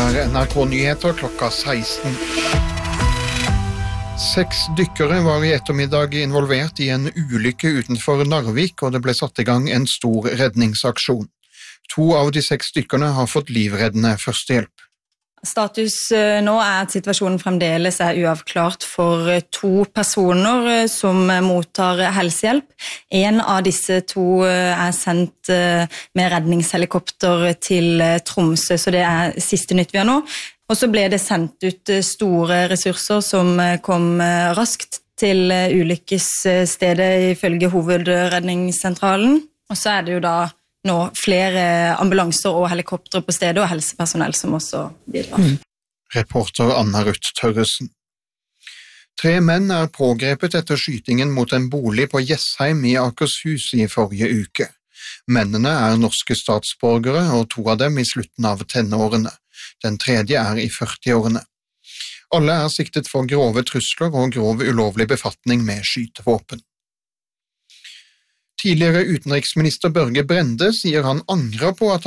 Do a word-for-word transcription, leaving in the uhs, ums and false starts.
er N R K-nyheter klokka seksten. Seks dykkere var i ettermiddag involvert i en ulykke utenfor Narvik, og det ble satt i gang en stor redningsaksjon. To av de seks dykkerne har fått livreddende førstehjelp. Status nå er at situasjonen fremdeles er uavklart for to personer som mottar helsehjelp. En av disse to er sendt med redningshelikopter til Tromsø, så det er siste nytt vi har nå. Og så ble det sendt ut store ressurser som kom raskt til ulykkesstedet ifølge hovedredningssentralen. Og så er det jo da nå flere ambulanser og helikopter på stedet, og helsepersonell som også bidrar. Mm. Reporter Anna Ruth Tørresen. Tre menn er pågrepet etter skytingen mot en bolig på Jessheim i Akershus i forrige uke. Mennene er norske statsborgere, og to av dem i slutten av tenårene. Den tredje er i førtiårene. Alle er siktet for grove trusler og grov ulovlig befatning med skytevåpen. Tidligere utenriksminister Børge Brende sier han angrer på at